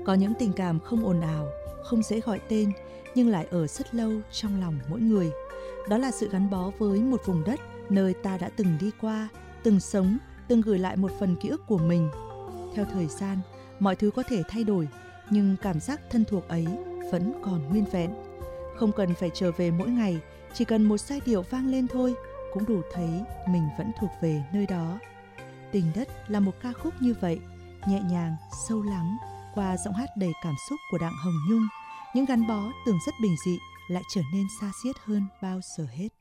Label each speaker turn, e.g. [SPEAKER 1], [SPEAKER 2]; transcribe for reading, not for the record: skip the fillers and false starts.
[SPEAKER 1] Có những tình cảm không ồn ào, không dễ gọi tên nhưng lại ở rất lâu trong lòng mỗi người. Đó là sự gắn bó với một vùng đất nơi ta đã từng đi qua, từng sống, từng gửi lại một phần ký ức của mình. Theo thời gian, mọi thứ có thể thay đổi, nhưng cảm giác thân thuộc ấy vẫn còn nguyên vẹn. Không cần phải trở về mỗi ngày, chỉ cần một giai điệu vang lên thôi cũng đủ thấy mình vẫn thuộc về nơi đó. Tình đất là một ca khúc như vậy, nhẹ nhàng, sâu lắng, qua giọng hát đầy cảm xúc của Đặng Hồng Nhung, những gắn bó tưởng rất bình dị lại trở nên xa xiết hơn bao giờ hết.